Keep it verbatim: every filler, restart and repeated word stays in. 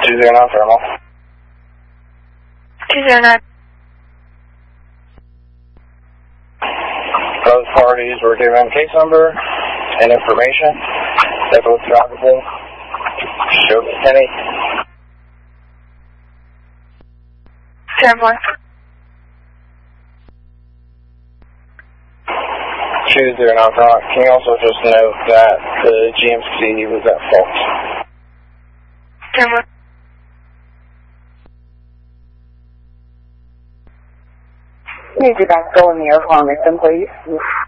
two zero nine Thermal. two zero nine. Both parties were given case number and information. They both drivable. Show Kenny. ten four. two zero nine Thermal. Can you also just note that the G M C was at fault? ten four. Need you back to go in the air for me, please.